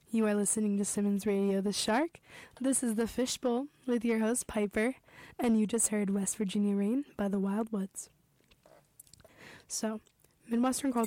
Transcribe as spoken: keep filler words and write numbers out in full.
You are listening to Simmons Radio The Shark. This is The Fishbowl with your host Piper, and you just heard West Virginia Rain by the Wild Woods. So, Midwestern